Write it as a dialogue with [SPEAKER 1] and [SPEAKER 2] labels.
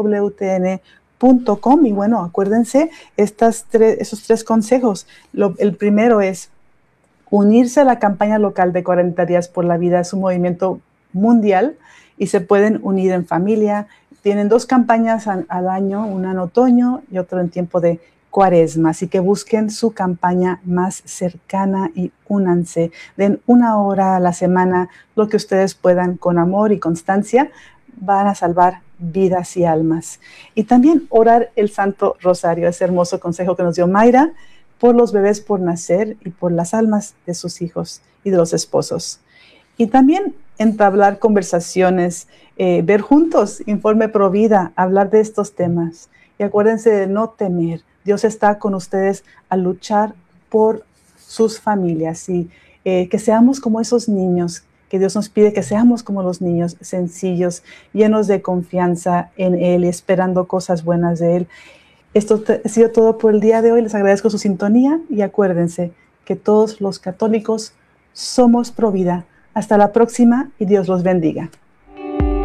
[SPEAKER 1] EWTN.com. Y bueno, acuérdense esos 3 consejos. El primero es unirse a la campaña local de 40 días por la vida. Es un movimiento mundial y se pueden unir en familia. Tienen 2 campañas al año, una en otoño y otra en tiempo de Cuaresma. Así que busquen su campaña más cercana y únanse. Den 1 hora a la semana, lo que ustedes puedan, con amor y constancia. Van a salvar vidas y almas. Y también orar el Santo Rosario, ese hermoso consejo que nos dio Mayra, por los bebés por nacer y por las almas de sus hijos y de los esposos. Y también entablar conversaciones, ver juntos Informe Provida, hablar de estos temas. Y acuérdense de no temer. Dios está con ustedes a luchar por sus familias y que seamos como esos niños, que Dios nos pide que seamos como los niños, sencillos, llenos de confianza en Él y esperando cosas buenas de Él. Esto ha sido todo por el día de hoy. Les agradezco su sintonía y acuérdense que todos los católicos somos pro vida. Hasta la próxima y Dios los bendiga.